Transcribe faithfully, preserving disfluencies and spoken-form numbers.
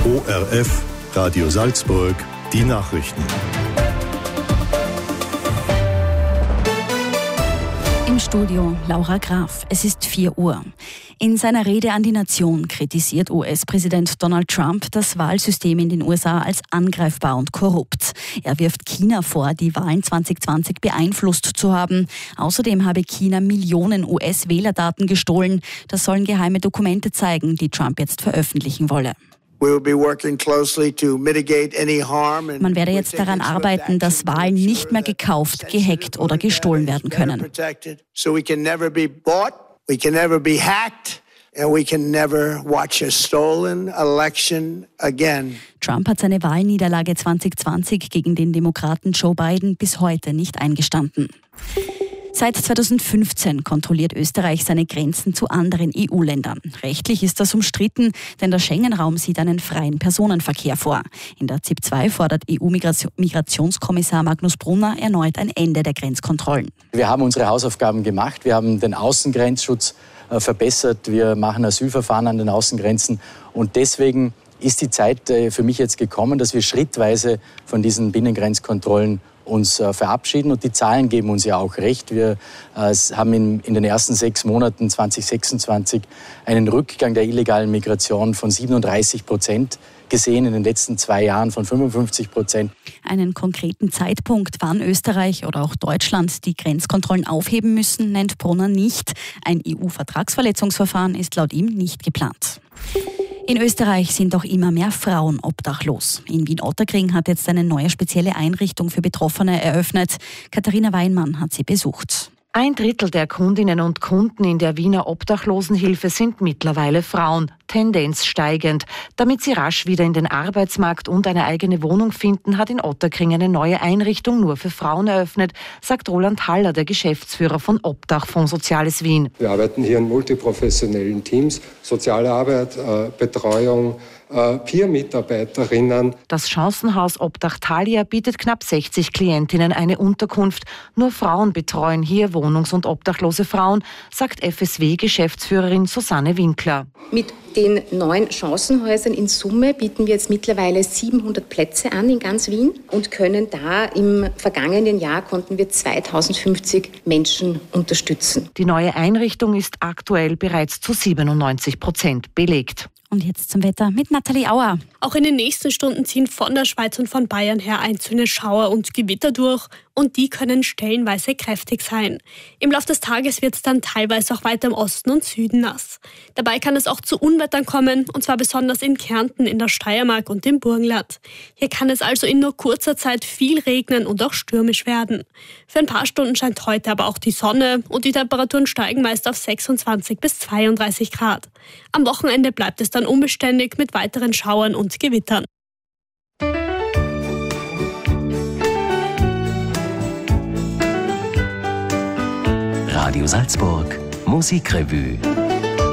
O R F, Radio Salzburg, die Nachrichten. Im Studio Laura Graf. Es ist vier Uhr. In seiner Rede an die Nation kritisiert U S-Präsident Donald Trump das Wahlsystem in den U S A als angreifbar und korrupt. Er wirft China vor, die Wahlen zwanzig zwanzig beeinflusst zu haben. Außerdem habe China Millionen U S-Wählerdaten gestohlen. Das sollen geheime Dokumente zeigen, die Trump jetzt veröffentlichen wolle. Man werde jetzt daran arbeiten, dass Wahlen nicht mehr gekauft, gehackt oder gestohlen werden können. Trump hat seine Wahlniederlage zwanzig zwanzig gegen den Demokraten Joe Biden bis heute nicht eingestanden. Seit zweitausendfünfzehn kontrolliert Österreich seine Grenzen zu anderen E U-Ländern. Rechtlich ist das umstritten, denn der Schengen-Raum sieht einen freien Personenverkehr vor. In der Z I P zwei fordert E U-Migrationskommissar Magnus Brunner erneut ein Ende der Grenzkontrollen. Wir haben unsere Hausaufgaben gemacht. Wir haben den Außengrenzschutz verbessert. Wir machen Asylverfahren an den Außengrenzen. Und deswegen ist die Zeit für mich jetzt gekommen, dass wir schrittweise von diesen Binnengrenzkontrollen uns äh, verabschieden. Und die Zahlen geben uns ja auch recht. Wir äh, haben in, in den ersten sechs Monaten zwanzig sechsundzwanzig einen Rückgang der illegalen Migration von siebenunddreißig Prozent gesehen, in den letzten zwei Jahren von fünfundfünfzig Prozent. Einen konkreten Zeitpunkt, wann Österreich oder auch Deutschland die Grenzkontrollen aufheben müssen, nennt Brunner nicht. Ein E U-Vertragsverletzungsverfahren ist laut ihm nicht geplant. In Österreich sind auch immer mehr Frauen obdachlos. In Wien-Ottakring hat jetzt eine neue spezielle Einrichtung für Betroffene eröffnet. Katharina Weinmann hat sie besucht. Ein Drittel der Kundinnen und Kunden in der Wiener Obdachlosenhilfe sind mittlerweile Frauen, Tendenz steigend. Damit sie rasch wieder in den Arbeitsmarkt und eine eigene Wohnung finden, hat in Ottakring eine neue Einrichtung nur für Frauen eröffnet, sagt Roland Haller, der Geschäftsführer von Obdachfonds Soziales Wien. Wir arbeiten hier in multiprofessionellen Teams, soziale Arbeit, äh, Betreuung, Peer-Mitarbeiterinnen. Das Chancenhaus Obdach Thalia bietet knapp sechzig Klientinnen eine Unterkunft. Nur Frauen betreuen hier wohnungs- und obdachlose Frauen, sagt F S W-Geschäftsführerin Susanne Winkler. Mit den neuen Chancenhäusern in Summe bieten wir jetzt mittlerweile siebenhundert Plätze an in ganz Wien und können da im vergangenen Jahr konnten wir zweitausendfünfzig Menschen unterstützen. Die neue Einrichtung ist aktuell bereits zu siebenundneunzig Prozent belegt. Und jetzt zum Wetter mit Nathalie Auer. Auch in den nächsten Stunden ziehen von der Schweiz und von Bayern her einzelne Schauer und Gewitter durch und die können stellenweise kräftig sein. Im Laufe des Tages wird es dann teilweise auch weiter im Osten und Süden nass. Dabei kann es auch zu Unwettern kommen und zwar besonders in Kärnten, in der Steiermark und im Burgenland. Hier kann es also in nur kurzer Zeit viel regnen und auch stürmisch werden. Für ein paar Stunden scheint heute aber auch die Sonne und die Temperaturen steigen meist auf sechsundzwanzig bis zweiunddreißig Grad. Am Wochenende bleibt es dann unbeständig mit weiteren Schauern und Gewittern. Radio Salzburg Musikrevue.